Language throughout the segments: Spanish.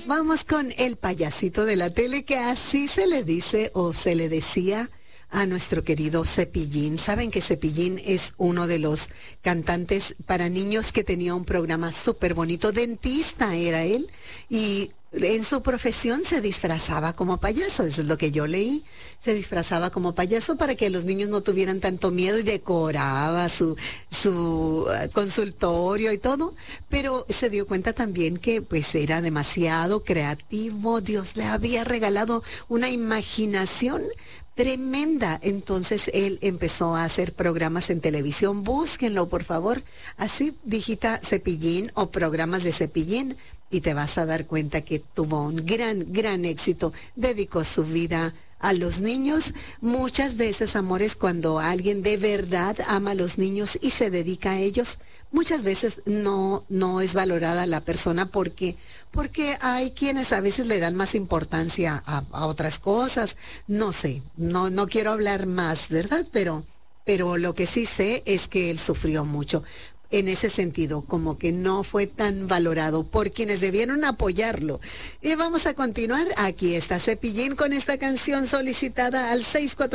Vamos con el payasito de la tele, que así se le dice o se le decía a nuestro querido Cepillín. Saben que Cepillín es uno de los cantantes para niños que tenía un programa súper bonito. Dentista era él, y en su profesión se disfrazaba como payaso. Eso es lo que yo leí. Se disfrazaba como payaso para que los niños no tuvieran tanto miedo, y decoraba su consultorio y todo. Pero se dio cuenta también que pues era demasiado creativo. Dios le había regalado una imaginación tremenda. Entonces él empezó a hacer programas en televisión. Búsquenlo, por favor. Así digita Cepillín o programas de Cepillín y te vas a dar cuenta que tuvo un gran éxito. Dedicó su vida a los niños. Muchas veces, amores, cuando alguien de verdad ama a los niños y se dedica a ellos, muchas veces no es valorada la persona porque hay quienes a veces le dan más importancia a otras cosas. No sé, no quiero hablar más, ¿verdad? Pero lo que sí sé es que él sufrió mucho. En ese sentido, como que no fue tan valorado por quienes debieron apoyarlo. Y vamos a continuar. Aquí está Cepillín con esta canción solicitada al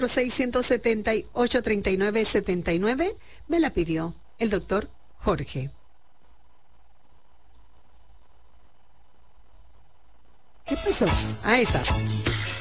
646-178-3979. Me la pidió el doctor Jorge. ¿Qué pasó? Ahí está.